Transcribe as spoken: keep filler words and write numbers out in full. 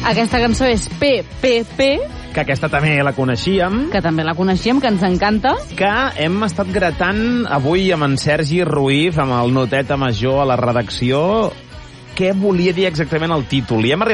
Aquesta cançó és P P P, que aquesta també la coneixíem, que també la coneixíem, que ens encanta. que hem estat gratant avui amb en Sergi Ruiz, amb el noteta major a la redacció, què volia dir exactament el títol. I hem arribat